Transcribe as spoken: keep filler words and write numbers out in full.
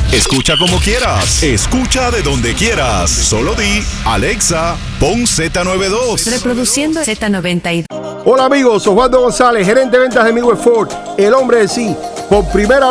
Escucha como quieras. Escucha de donde quieras. Solo di, Alexa, pon Z noventa y dos. Reproduciendo Z noventa y dos. Hola amigos, Osvaldo González, gerente de ventas de Midwest Ford, el hombre de sí. Por primera